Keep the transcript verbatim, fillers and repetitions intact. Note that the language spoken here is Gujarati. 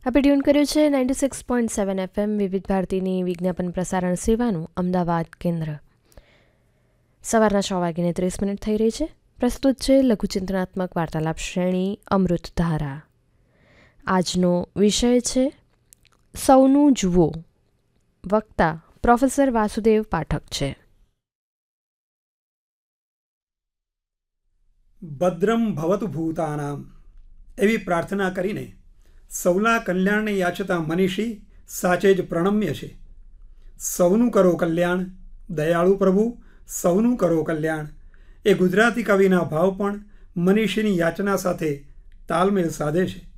આપણે ટ્યુન કર્યું છે ninety six point seven FM વિવિધ ભારતીની વિજ્ઞાપન પ્રસારણ સેવાનું અમદાવાદ કેન્દ્ર. સવારના છ વાગીને ત્રીસ મિનિટ થઈ રહી છે. પ્રસ્તુત છે લઘુચિંતનાત્મક વાર્તાલાપ શ્રેણી અમૃતધારા. આજનો વિષય છે સૌનું જુઓ. વક્તા પ્રોફેસર વાસુદેવ પાઠક છે. ભદ્રમ ભવતુ ભૂતાનામ એવી પ્રાર્થના કરીને સૌના કલ્યાણને યાચતા મનીષી સાચે જ પ્રણમ્ય છે. સૌનું કરો કલ્યાણ, દયાળુ પ્રભુ સૌનું કરો કલ્યાણ એ ગુજરાતી કવિના ભાવ પણ મનીષીની યાચના સાથે તાલમેલ સાધે છે.